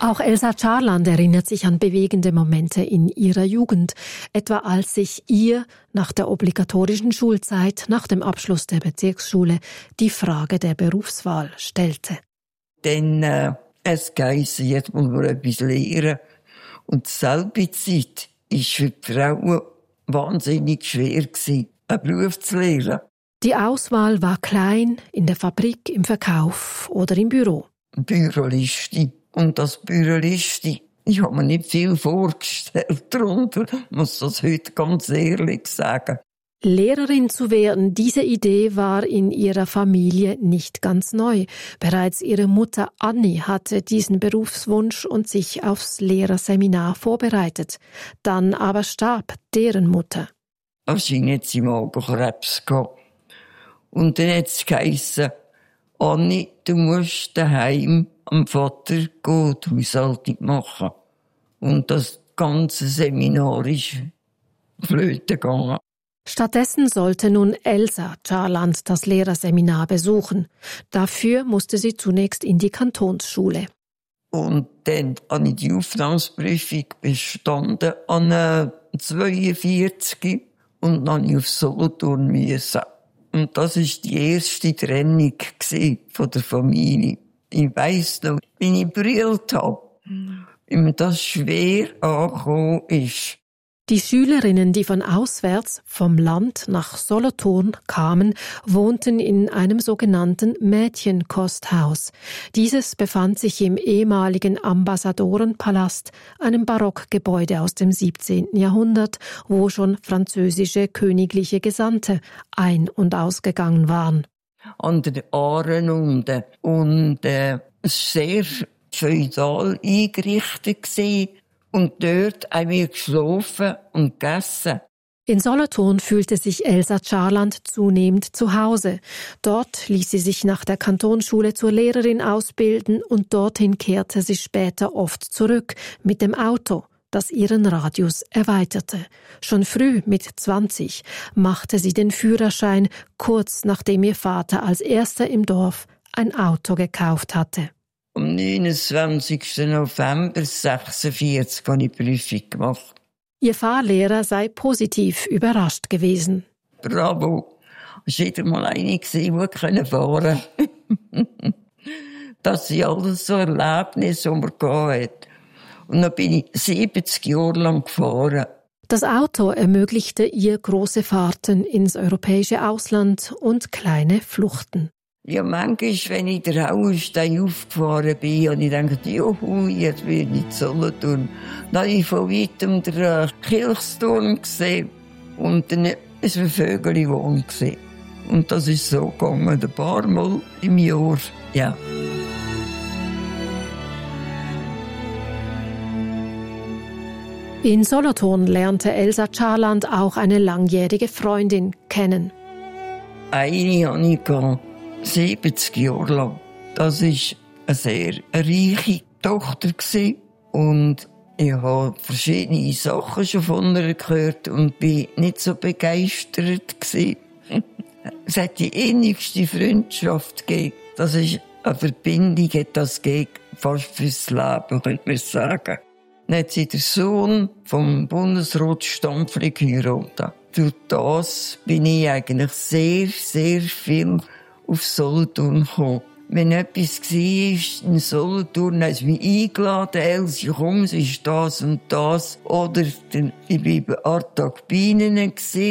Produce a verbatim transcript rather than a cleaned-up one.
Auch Elsa Charland erinnert sich an bewegende Momente in ihrer Jugend, etwa als sich ihr nach der obligatorischen Schulzeit, nach dem Abschluss der Bezirksschule, die Frage der Berufswahl stellte. Dann äh, es geheissen, jetzt muss man etwas lernen. Und dieselbe Zeit war für die Frauen wahnsinnig schwer, einen Beruf zu lernen. Die Auswahl war klein, in der Fabrik, im Verkauf oder im Büro. Büroliste. Und das Büroliste, ich habe mir nicht viel vorgestellt darunter, muss das heute ganz ehrlich sagen. Lehrerin zu werden, diese Idee war in ihrer Familie nicht ganz neu. Bereits ihre Mutter Anni hatte diesen Berufswunsch und sich aufs Lehrerseminar vorbereitet. Dann aber starb deren Mutter. Wahrscheinlich hat sie Magenkrebs gehabt. Und dann hat es geheissen, Anni, du musst daheim am Vater gehen, die Haushaltung machen. Und das ganze Seminar ist flöten gegangen. Stattdessen sollte nun Elsa Charland das Lehrerseminar besuchen. Dafür musste sie zunächst in die Kantonsschule. Und dann habe ich die Aufnahmeprüfung bestanden an zweiundvierzig und dann musste ich auf Solothurn müssen. Und das war die erste Trennung von der Familie. Ich weiss noch, wie ich brüllt habe, wie mir das schwer angekommen ist. Die Schülerinnen, die von auswärts, vom Land nach Solothurn kamen, wohnten in einem sogenannten Mädchenkosthaus. Dieses befand sich im ehemaligen Ambassadorenpalast, einem Barockgebäude aus dem siebzehnten Jahrhundert, wo schon französische königliche Gesandte ein- und ausgegangen waren. An der Aare unten. Und äh, sehr feudal eingerichtet gewesen. Und dort haben wir geschlafen und gegessen. In Solothurn fühlte sich Elsa Charland zunehmend zu Hause. Dort ließ sie sich nach der Kantonsschule zur Lehrerin ausbilden und dorthin kehrte sie später oft zurück mit dem Auto, das ihren Radius erweiterte. Schon früh, mit zwanzig, machte sie den Führerschein, kurz nachdem ihr Vater als erster im Dorf ein Auto gekauft hatte. Am neunundzwanzigsten November sechsundvierzig habe ich die Prüfung gemacht. Ihr Fahrlehrer sei positiv überrascht gewesen. Bravo! Es war wieder mal eine, die fahren konnte. Das sind alles so Erlebnisse, die man gehabt hat. Und dann bin ich siebzig Jahre lang gefahren. Das Auto ermöglichte ihr große Fahrten ins europäische Ausland und kleine Fluchten. Ja, manchmal, wenn ich den Hauenstein aufgefahren bin, habe ich gedacht, juhu, jetzt bin ich in Solothurn. Dann habe ich von weitem den Kirchturm gesehen und dann war eine Vögelwohnung. Und das ist so gegangen, ein paar Mal im Jahr, ja. In Solothurn lernte Elsa Charland auch eine langjährige Freundin kennen. Eine hatte ich siebzig Jahre lang. Das war eine sehr reiche Tochter und ich habe verschiedene Sachen schon von ihr gehört und war nicht so begeistert. Es hat die innigste Freundschaft gegeben. Das ist eine Verbindung, das geht fast fürs Leben, könnte man sagen. Dann hat sie den Sohn vom Bundesrat Stampfli geheiratet. Durch das bin ich eigentlich sehr, sehr viel auf Solothurn gekommen. Wenn etwas war in Solothurn, haben sie mich eingeladen, Elsie, komm, es ist das und das. Oder ich war bei Artag Bienen.